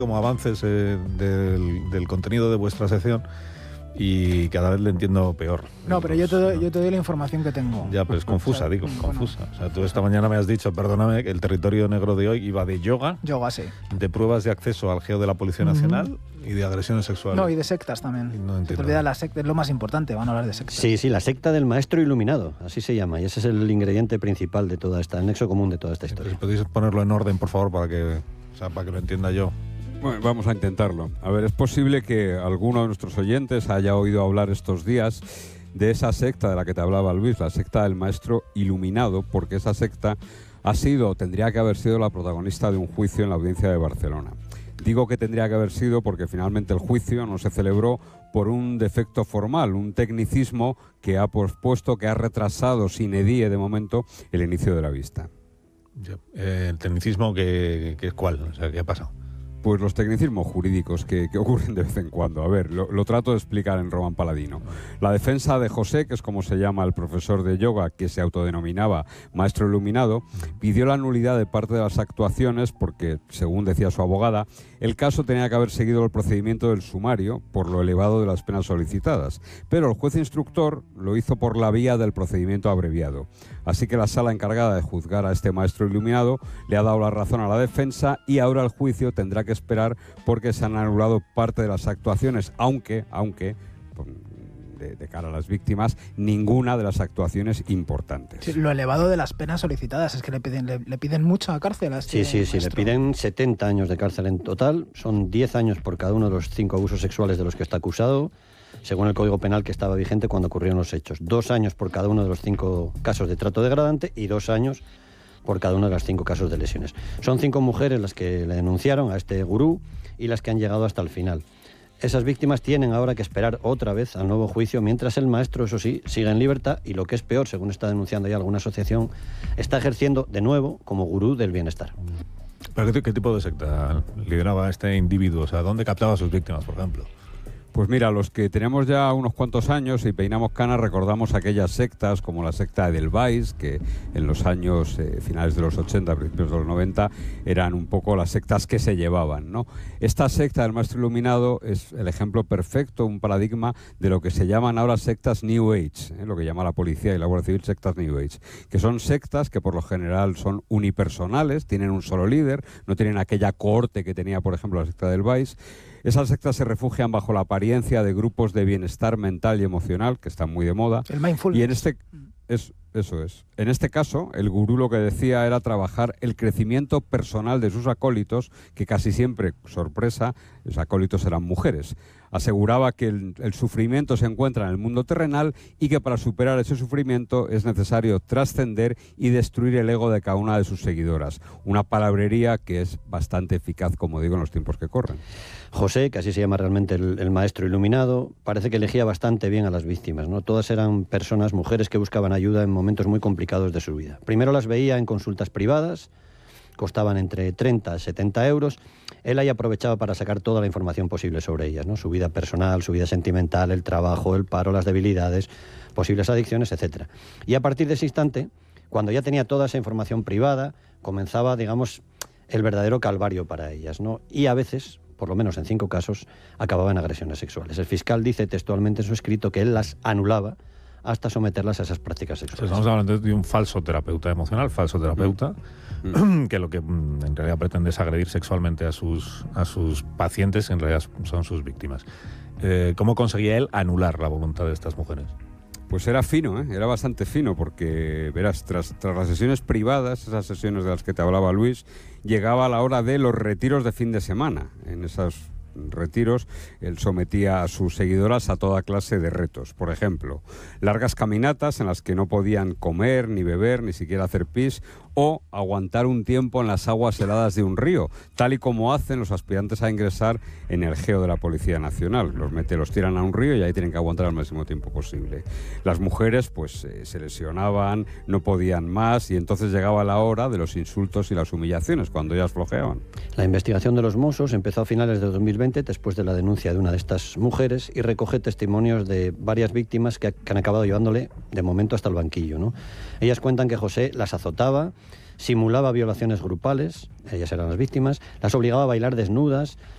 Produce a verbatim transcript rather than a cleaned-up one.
como avances eh, del, del contenido de vuestra sección y cada vez le entiendo peor. No, pero yo te, doy, yo te doy la información que tengo. Ya, pero es confusa, o sea, digo, bueno, confusa. O sea, tú esta mañana me has dicho, perdóname, que el territorio negro de hoy iba de yoga, yoga sí, de pruebas de acceso al geo de la Policía Nacional uh-huh. y de agresiones sexuales. No, y de sectas también. No Se te olvida la secta, es lo más importante, van a hablar de sectas. Sí, sí, la secta del maestro iluminado, así se llama, y ese es el ingrediente principal de toda esta, el nexo común de toda esta historia. Entonces, ¿podéis ponerlo en orden, por favor, para que, o sea, para que lo entienda yo? Bueno, vamos a intentarlo. A ver, es posible que alguno de nuestros oyentes haya oído hablar estos días de esa secta de la que te hablaba Luis, la secta del maestro iluminado, porque esa secta ha sido, tendría que haber sido la protagonista de un juicio en la audiencia de Barcelona. Digo que tendría que haber sido porque finalmente el juicio no se celebró por un defecto formal, un tecnicismo que ha pospuesto, que ha retrasado sine die de momento el inicio de la vista. Eh, ¿El tecnicismo que, que es cuál? O sea, ¿qué ha pasado? Pues los tecnicismos jurídicos que, que ocurren de vez en cuando. A ver, lo, lo trato de explicar en Román Paladino. La defensa de José, que es como se llama el profesor de yoga que se autodenominaba maestro iluminado, pidió la nulidad de parte de las actuaciones porque, según decía su abogada, el caso tenía que haber seguido el procedimiento del sumario por lo elevado de las penas solicitadas. Pero el juez instructor lo hizo por la vía del procedimiento abreviado. Así que la sala encargada de juzgar a este maestro iluminado le ha dado la razón a la defensa y ahora el juicio tendrá que esperar porque se han anulado parte de las actuaciones, aunque, aunque de, de cara a las víctimas, ninguna de las actuaciones importantes. Sí, lo elevado de las penas solicitadas, es que le piden, le, le piden mucha cárcel a este Sí, sí, sí, maestro. Le piden setenta años de cárcel en total, son diez años por cada uno de los cinco abusos sexuales de los que está acusado, según el Código Penal que estaba vigente cuando ocurrieron los hechos. Dos años por cada uno de los cinco casos de trato degradante y dos años por cada uno de los cinco casos de lesiones. Son cinco mujeres las que le denunciaron a este gurú y las que han llegado hasta el final. Esas víctimas tienen ahora que esperar otra vez al nuevo juicio, mientras el maestro, eso sí, sigue en libertad y, lo que es peor, según está denunciando ya alguna asociación, está ejerciendo de nuevo como gurú del bienestar. ¿Pero qué, qué tipo de secta lideraba este individuo? O sea, ¿dónde captaba a sus víctimas, por ejemplo? Pues mira, los que tenemos ya unos cuantos años y peinamos canas recordamos aquellas sectas como la secta de Edelweiss, que en los años eh, finales de los ochenta, principios de los noventa, eran un poco las sectas que se llevaban, ¿no? Esta secta del maestro iluminado es el ejemplo perfecto, un paradigma de lo que se llaman ahora sectas New Age, ¿eh? Lo que llama la policía y la Guardia Civil sectas New Age, que son sectas que por lo general son unipersonales, tienen un solo líder, no tienen aquella cohorte que tenía, por ejemplo, la secta de Edelweiss. Esas sectas se refugian bajo la apariencia de grupos de bienestar mental y emocional, que están muy de moda. El mindfulness. Y en este, es, eso es. En este caso, el gurú lo que decía era trabajar el crecimiento personal de sus acólitos, que casi siempre, sorpresa, los acólitos eran mujeres. Aseguraba que el, el sufrimiento se encuentra en el mundo terrenal y que para superar ese sufrimiento es necesario trascender y destruir el ego de cada una de sus seguidoras. Una palabrería que es bastante eficaz, como digo, en los tiempos que corren. José, que así se llama realmente el, el maestro iluminado, parece que elegía bastante bien a las víctimas, ¿no? Todas eran personas, mujeres que buscaban ayuda en momentos muy complicados de su vida. Primero las veía en consultas privadas, costaban entre treinta a setenta euros. Él ahí aprovechaba para sacar toda la información posible sobre ellas, ¿no? Su vida personal, su vida sentimental, el trabajo, el paro, las debilidades, posibles adicciones, etcétera. Y a partir de ese instante, cuando ya tenía toda esa información privada, comenzaba, digamos, el verdadero calvario para ellas, ¿no? Y a veces, por lo menos en cinco casos, acababa en agresiones sexuales. El fiscal dice textualmente en su escrito que él las anulaba hasta someterlas a esas prácticas sexuales. Estamos hablando de un falso terapeuta emocional, falso terapeuta, mm. que lo que mm, en realidad pretende es agredir sexualmente a sus, a sus pacientes, en realidad son sus víctimas. Eh, ¿Cómo conseguía él anular la voluntad de estas mujeres? Pues era fino, ¿eh? Era bastante fino, porque, verás, tras, tras las sesiones privadas, esas sesiones de las que te hablaba Luis, llegaba la hora de los retiros de fin de semana. En esos retiros, él sometía a sus seguidoras a toda clase de retos. Por ejemplo, largas caminatas en las que no podían comer, ni beber, ni siquiera hacer pis, o aguantar un tiempo en las aguas heladas de un río, tal y como hacen los aspirantes a ingresar en el geo de la Policía Nacional. Los mete, los tiran a un río y ahí tienen que aguantar el máximo tiempo posible. Las mujeres pues eh, se lesionaban, no podían más, y entonces llegaba la hora de los insultos y las humillaciones, cuando ellas flojeaban. La investigación de los Mossos empezó a finales de dos mil veinte, después de la denuncia de una de estas mujeres, y recoge testimonios de varias víctimas que, que han acabado llevándole de momento hasta el banquillo, ¿no? Ellas cuentan que José las azotaba, simulaba violaciones grupales, ellas eran las víctimas, las obligaba a bailar desnudas,